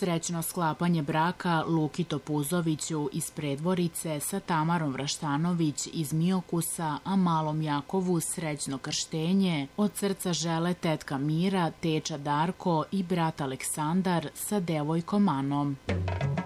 Srećno sklapanje braka Luki Topuzoviću iz Predvorice sa Tamarom Vraštanović iz Miokusa, a malom Jakovu srećno krštenje od srca žele tetka Mira, teča Darko i brat Aleksandar sa devojkom Anom.